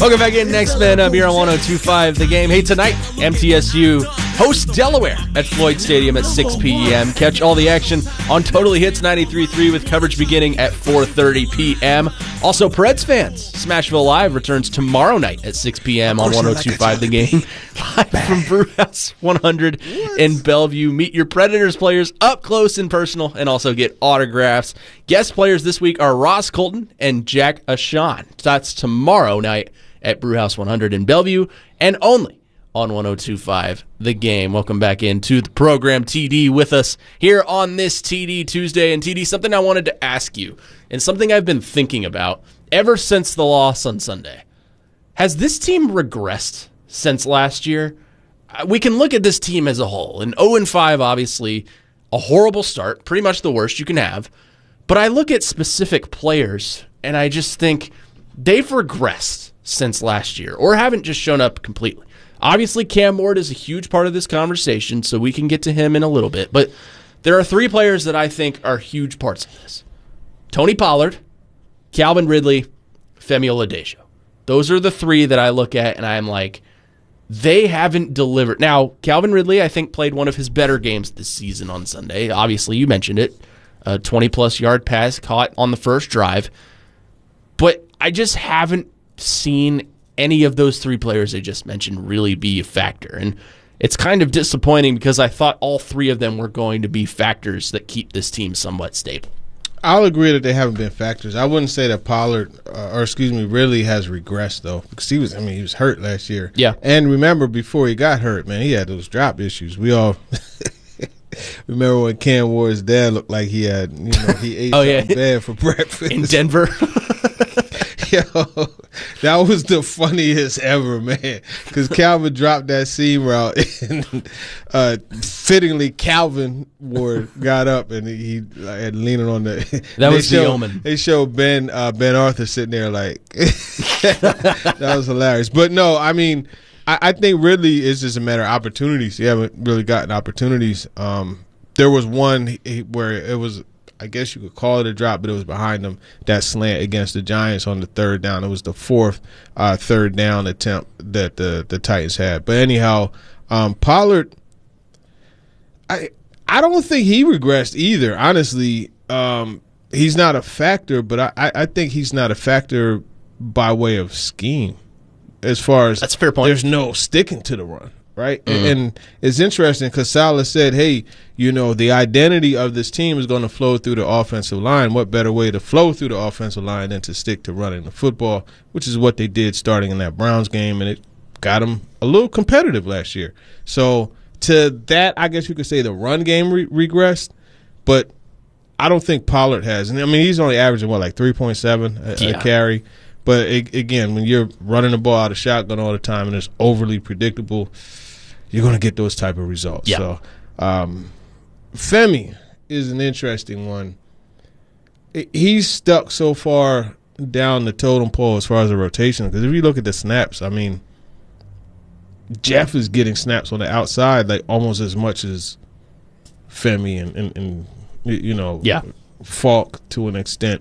Welcome back in. Next man up here on 102.5 The Game. Hey, tonight, MTSU hosts Delaware at Floyd Stadium at 6 p.m. Catch all the action on Totally Hits 93.3 with coverage beginning at 4:30 p.m. Also, Preds fans, Smashville Live returns tomorrow night at 6 p.m. on 102.5 The Game. Live from Brewhouse 100 in Bellevue. Meet your Predators players up close and personal and also get autographs. Guest players this week are Ross Colton and Jack Ashan. That's tomorrow night at Brewhouse 100 in Bellevue and only on 102.5 The Game. Welcome back into the program. TD with us here on this TD Tuesday. And TD, something I wanted to ask you and something I've been thinking about ever since the loss on Sunday. Has this team regressed since last year? We can look at this team as a whole. And 0-5, obviously, a horrible start, pretty much the worst you can have. But I look at specific players, and I just think they've regressed since last year, or haven't just shown up completely. Obviously, Cam Ward is a huge part of this conversation, so we can get to him in a little bit. But there are three players that I think are huge parts of this. Tony Pollard, Calvin Ridley, Femi Oladejo. Those are the three that I look at, and I'm like, they haven't delivered. Now, Calvin Ridley, I think, played one of his better games this season on Sunday. Obviously, you mentioned it. A 20-plus yard pass caught on the first drive. But I just haven't seen any of those three players I just mentioned really be a factor. And it's kind of disappointing because I thought all three of them were going to be factors that keep this team somewhat stable. I'll agree that they haven't been factors. I wouldn't say that Pollard, Ridley has regressed though, because he was hurt last year. Yeah. And remember, before he got hurt, man, he had those drop issues. We all remember when Cam Ward's dad looked like he had, he ate something bad for breakfast in Denver. Yo, that was the funniest ever, man. Because Calvin dropped that seam route, and fittingly, Calvin Ward got up and he had leaning on the. That was the omen. They showed Ben Arthur sitting there like that was hilarious. But no, I mean, I think Ridley is just a matter of opportunities. He haven't really gotten opportunities. There was one where it was, I guess you could call it a drop, but it was behind them, that slant against the Giants on the third down. It was the fourth third down attempt that the Titans had. But anyhow, Pollard, I don't think he regressed either. Honestly, he's not a factor, but I think he's not a factor by way of scheme. As far as that's a fair point. There's no sticking to the run. Right? Mm-hmm. And it's interesting because Salah said, hey, the identity of this team is going to flow through the offensive line. What better way to flow through the offensive line than to stick to running the football, which is what they did starting in that Browns game, and it got them a little competitive last year. So to that, I guess you could say the run game regressed, but I don't think Pollard has. And I mean, he's only averaging, like 3.7 a carry. But again, when you're running the ball out of shotgun all the time and it's overly predictable, you're going to get those type of results. Yeah. So Femi is an interesting one. He's stuck so far down the totem pole as far as the rotation. Because if you look at the snaps, I mean, Jeff is getting snaps on the outside like almost as much as Femi and Falk to an extent.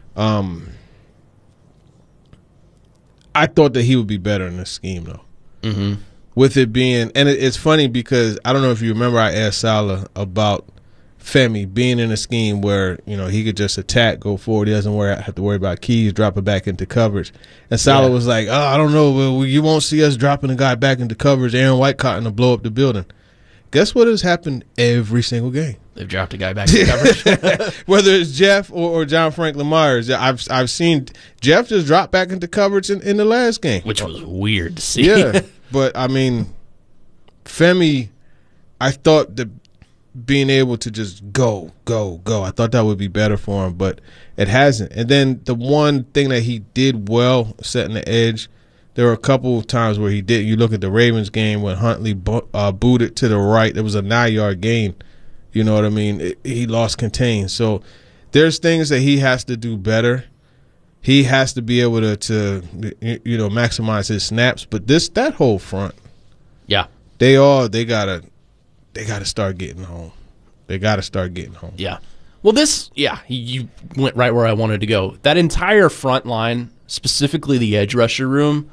I thought that he would be better in this scheme, though. Mm-hmm. With it being – and it's funny because I don't know if you remember I asked Salah about Femi being in a scheme where, he could just attack, go forward. He doesn't have to worry about keys, drop it back into coverage. And Salah was like, I don't know. You won't see us dropping a guy back into coverage. Aaron White caught to blow up the building. Guess what has happened every single game? They've dropped a guy back in coverage. Whether it's Jeff or John Franklin Myers, I've seen Jeff just drop back into coverage in the last game, which was weird to see. Yeah, but I mean, Femi, I thought that being able to just go, I thought that would be better for him, but it hasn't. And then the one thing that he did well, setting the edge. There were a couple of times where he did. You look at the Ravens game when Huntley booted to the right. There was a 9-yard gain. You know what I mean? He lost contain. So there's things that he has to do better. He has to be able to maximize his snaps. But that whole front, they gotta start getting home. They gotta start getting home. Yeah. Well, you went right where I wanted to go. That entire front line, specifically the edge rusher room,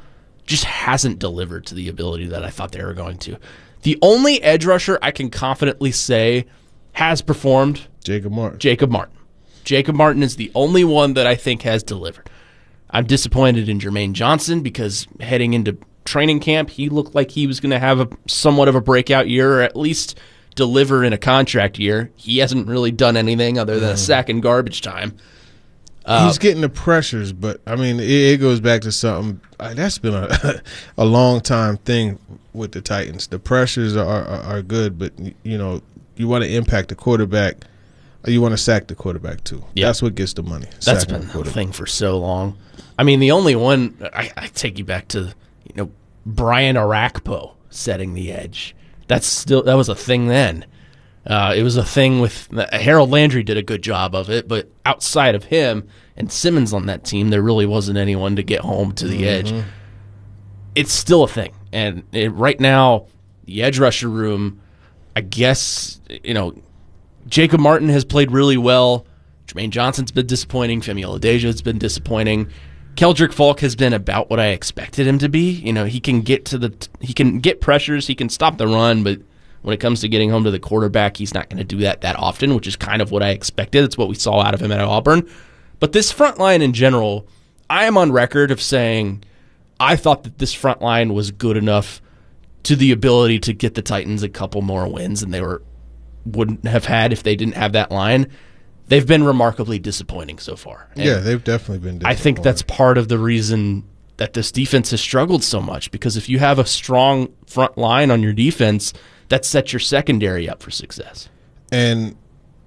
just hasn't delivered to the ability that I thought they were going to. The only edge rusher I can confidently say has performed, Jacob Martin. Jacob Martin is the only one that I think has delivered. I'm disappointed in Jermaine Johnson because heading into training camp, he looked like he was going to have somewhat of a breakout year, or at least deliver in a contract year. He hasn't really done anything other than a sack in garbage time. He's getting the pressures, but I mean, it goes back to something that's been a long time thing with the Titans. The pressures are good, but you know, you want to impact the quarterback, or you want to sack the quarterback too. Yep. That's what gets the money. That's been the thing for so long. I mean, the only one I take you back to, Brian Arakpo setting the edge. That was a thing then. It was a thing with Harold Landry did a good job of it, but outside of him and Simmons on that team, there really wasn't anyone to get home to the edge. It's still a thing, and right now, the edge rusher room, I guess, Jacob Martin has played really well. Jermaine Johnson's been disappointing. Femi Oladeja has been disappointing. Keldrick Falk has been about what I expected him to be. He can get pressures, he can stop the run, but when it comes to getting home to the quarterback, he's not going to do that often, which is kind of what I expected. It's what we saw out of him at Auburn. But this front line in general, I am on record of saying I thought that this front line was good enough to the ability to get the Titans a couple more wins than they wouldn't have had if they didn't have that line. They've been remarkably disappointing so far. And yeah, they've definitely been disappointing. I think that's part of the reason that this defense has struggled so much, because if you have a strong front line on your defense, that sets your secondary up for success. And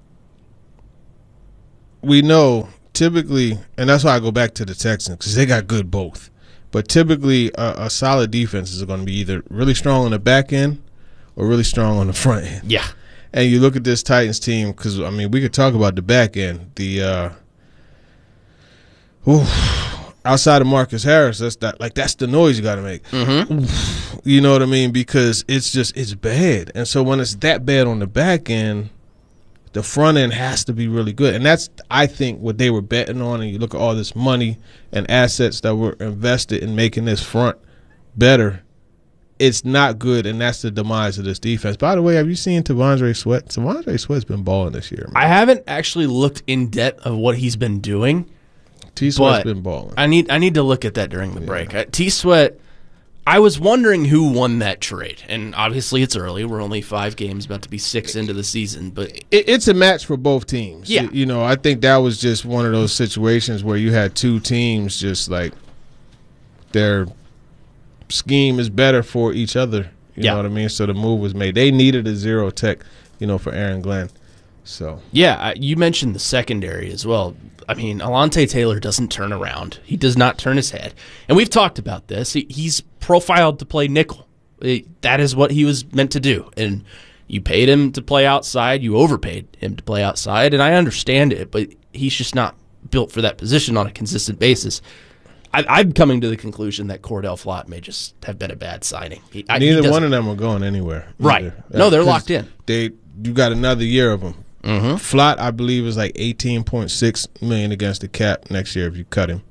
we know typically, and that's why I go back to the Texans, because they got good both. But typically, a solid defense is going to be either really strong on the back end or really strong on the front end. Yeah. And you look at this Titans team, because, I mean, we could talk about the back end. Outside of Marcus Harris, that's the noise you got to make. Mm-hmm. You know what I mean? Because it's bad. And so when it's that bad on the back end, the front end has to be really good. And that's, I think, what they were betting on. And you look at all this money and assets that were invested in making this front better. It's not good, and that's the demise of this defense. By the way, have you seen T'Vondre Sweat? T'Vondre Sweat's been balling this year, man. I haven't actually looked in depth of what he's been doing. T-Sweat's been balling. I need to look at that during the break. T-Sweat, I was wondering who won that trade, and obviously it's early. We're only 5 games, about to be 6 into the season. But it's a match for both teams. Yeah. I think that was just one of those situations where you had two teams just like their scheme is better for each other. You know what I mean? So the move was made. They needed a zero tech, for Aaron Glenn. So yeah, you mentioned the secondary as well. I mean, Alontae Taylor doesn't turn around. He does not turn his head. And we've talked about this. He's profiled to play nickel. That is what he was meant to do. And you paid him to play outside. You overpaid him to play outside. And I understand it, but he's just not built for that position on a consistent basis. I'm coming to the conclusion that Cordell Flott may just have been a bad signing. Neither one of them are going anywhere. Right. No, they're locked in. You got another year of them. Mm-hmm. Flott, I believe, is like $18.6 million against the cap next year if you cut him.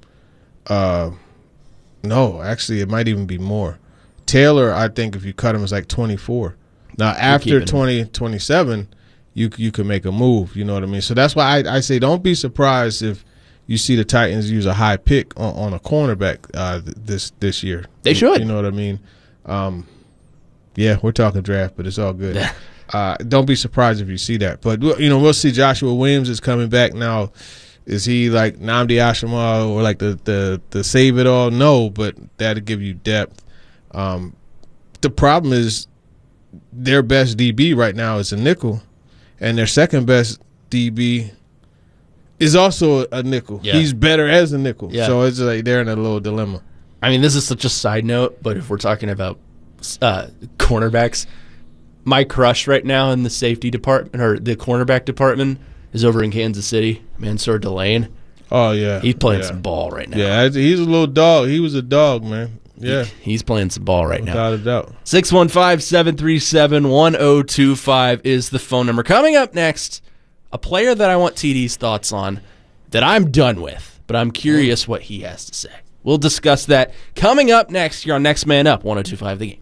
No, actually, it might even be more. Taylor, I think if you cut him, is like 24. Now, after 2027, you can make a move. You know what I mean? So that's why I say don't be surprised if you see the Titans use a high pick on a cornerback this year. They should. You know what I mean? Yeah, we're talking draft, but it's all good. Don't be surprised if you see that. But, we'll see. Joshua Williams is coming back now. Is he like Nnamdi Asomugha or like the save it all? No, but that'll give you depth. The problem is their best DB right now is a nickel, and their second best DB is also a nickel. Yeah. He's better as a nickel. Yeah. So it's like they're in a little dilemma. I mean, this is such a side note, but if we're talking about cornerbacks, my crush right now in the safety department or the cornerback department is over in Kansas City, Mansour Delane. Oh, yeah. He's playing some ball right now. Yeah, he's a little dog. He was a dog, man. Yeah. He's playing some ball right now. Without a doubt. 615-737-1025 is the phone number. Coming up next, a player that I want TD's thoughts on that I'm done with, but I'm curious what he has to say. We'll discuss that coming up next here on Next Man Up, 102.5 The Game.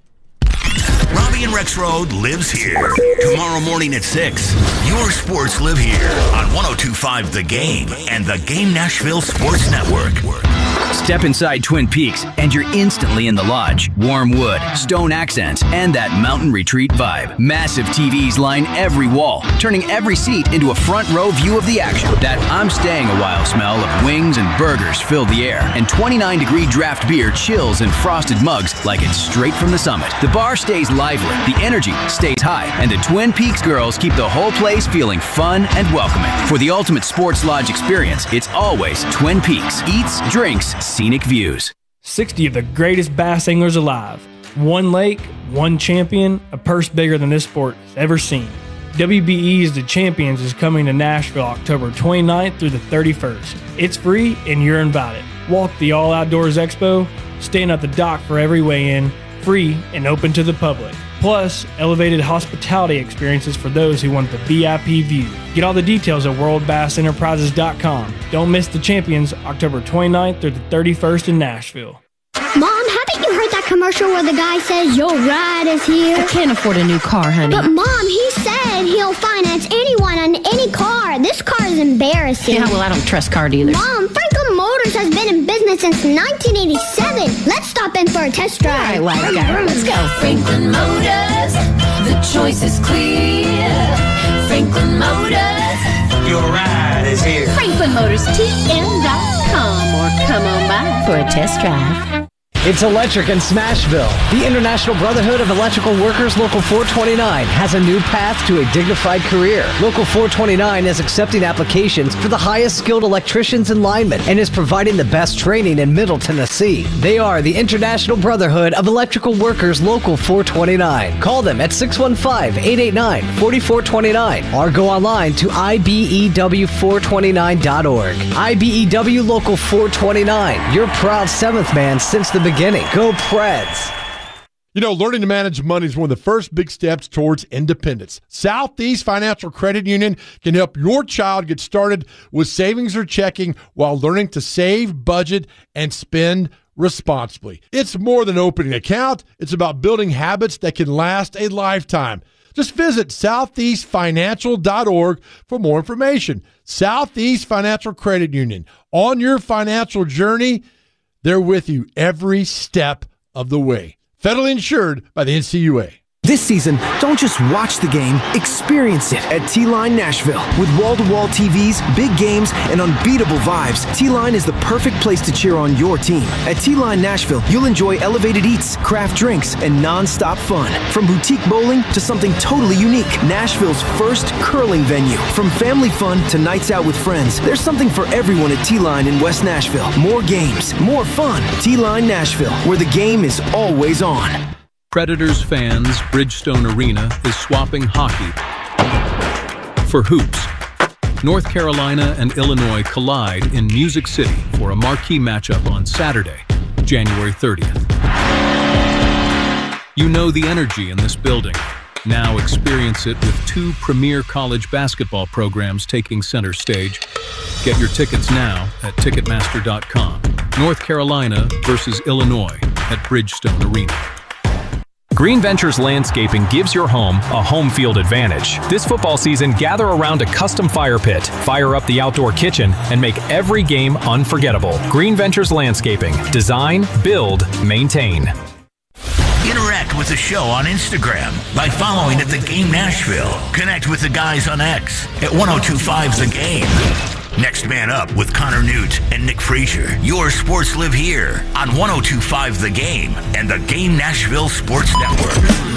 Robbie and Rex Road lives here. Tomorrow morning at 6, your sports live here on 102.5 The Game and the Game Nashville Sports Network. Step inside Twin Peaks and you're instantly in the lodge. Warm wood, stone accents, and that mountain retreat vibe. Massive TVs line every wall, turning every seat into a front row view of the action. That I'm staying a while smell of wings and burgers fill the air, and 29-degree draft beer chills in frosted mugs like it's straight from the summit. The bar stays lively, the energy stays high, and the Twin Peaks girls keep the whole place feeling fun and welcoming. For the ultimate sports lodge experience, it's always Twin Peaks. Eats, drinks, scenic views. 60 of the greatest bass anglers alive. One lake, one champion, a purse bigger than this sport has ever seen. WBE's The Champions is coming to Nashville October 29th through the 31st. It's free and you're invited. Walk the All Outdoors Expo, stand at the dock for every weigh-in, free and open to the public. Plus, elevated hospitality experiences for those who want the VIP view. Get all the details at worldbassenterprises.com. Don't miss The Champions October 29th through the 31st in Nashville. Mom, haven't you heard that commercial where the guy says your ride is here? I can't afford a new car, honey. But Mom, he said he'll finance anyone on any car. This car is embarrassing. Yeah, well, I don't trust car dealers. Mom, Franklin Motors has been in business since 1987. Let's stop in for a test drive. All right, wise guy, let's go. Franklin Motors, the choice is clear. Franklin Motors, your ride is here. FranklinMotorsTN.com or come on by for a test drive. It's electric in Smashville. The International Brotherhood of Electrical Workers Local 429 has a new path to a dignified career. Local 429 is accepting applications for the highest skilled electricians and linemen and is providing the best training in Middle Tennessee. They are the International Brotherhood of Electrical Workers Local 429. Call them at 615-889-4429 or go online to IBEW429.org. IBEW Local 429, your proud seventh man since the beginning. Go Preds. You know, learning to manage money is one of the first big steps towards independence. Southeast Financial Credit Union can help your child get started with savings or checking while learning to save, budget, and spend responsibly. It's more than opening an account. It's about building habits that can last a lifetime. Just visit southeastfinancial.org for more information. Southeast Financial Credit Union. On your financial journey, they're with you every step of the way. Federally insured by the NCUA. This season, don't just watch the game, experience it at T-Line Nashville. With wall-to-wall TVs, big games, and unbeatable vibes, T-Line is the perfect place to cheer on your team. At T-Line Nashville, you'll enjoy elevated eats, craft drinks, and non-stop fun. From boutique bowling to something totally unique, Nashville's first curling venue. From family fun to nights out with friends, there's something for everyone at T-Line in West Nashville. More games, more fun. T-Line Nashville, where the game is always on. Predators fans, Bridgestone Arena is swapping hockey for hoops. North Carolina and Illinois collide in Music City for a marquee matchup on Saturday, January 30th. You know the energy in this building. Now experience it with two premier college basketball programs taking center stage. Get your tickets now at Ticketmaster.com. North Carolina versus Illinois at Bridgestone Arena. Green Ventures Landscaping gives your home a home field advantage. This football season, gather around a custom fire pit, fire up the outdoor kitchen, and make every game unforgettable. Green Ventures Landscaping. Design, build, maintain. Interact with the show on Instagram by following at The Game Nashville. Connect with the guys on X at 1025 The Game. Next Man Up with Connor Newt and Nick Frazier. Your sports live here on 1025 The Game and the Game Nashville Sports Network.